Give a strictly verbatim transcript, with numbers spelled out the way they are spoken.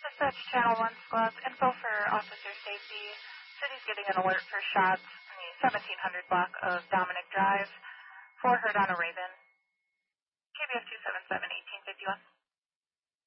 Dispatch Channel one Squad, info for officer safety. City's getting an alert for shots in the seventeen hundred block of Dominic Drive. Four heard on a Raven.